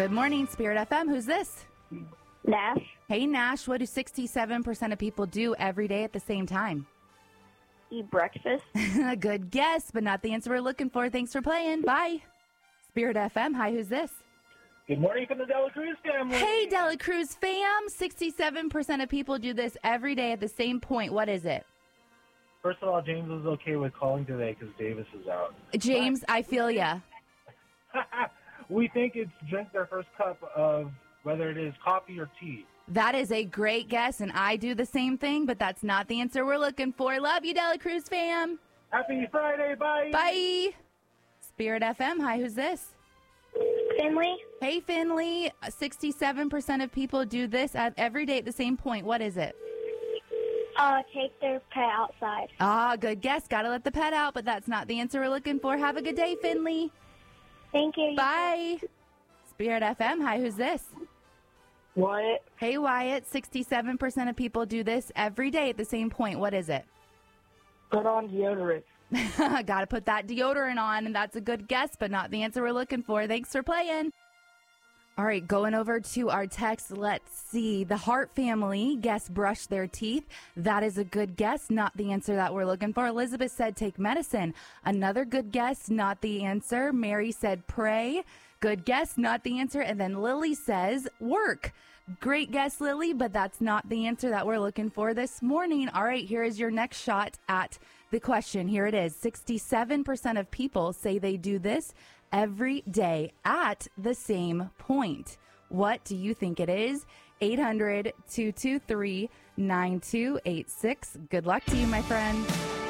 Good morning, Spirit FM. Who's this? Nash. Hey, Nash. What do 67% of people do every day at the same time? Eat breakfast. Good guess, but not the answer we're looking for. Thanks for playing. Bye. Spirit FM. Hi, who's this? Good morning from the Dela Cruz family. Hey, Dela Cruz fam. 67% of people do this every day at the same point. What is it? First of all, James was okay with calling today because Davis is out. James, I feel ya. We think it's drink their first cup of whether it is coffee or tea. That is a great guess, and I do the same thing, but that's not the answer we're looking for. Love you, Dela Cruz fam. Happy Friday. Bye. Bye. Spirit FM. Hi, who's this? Finley. Hey, Finley. 67% of people do this every day at the same point. What is it? Take their pet outside. Ah, good guess. Gotta let the pet out, but that's not the answer we're looking for. Have a good day, Finley. Thank you. Bye. Spirit FM. Hi, who's this? Wyatt. Hey, Wyatt. 67% of people do this every day at the same point. What is it? Put on deodorant. Gotta put that deodorant on, and that's a good guess, but not the answer we're looking for. Thanks for playing. All right, going over to our text, let's see. The Hart family guess brush their teeth. That is a good guess, not the answer that we're looking for. Elizabeth said take medicine. Another good guess, not the answer. Mary said pray. Good guess, not the answer. And then Lily says work. Great guess, Lily, but that's not the answer that we're looking for this morning. All right, here is your next shot at the question. Here it is. 67% of people say they do this every day at the same point. What do you think it is? 800-223-9286. Good luck to you, my friend.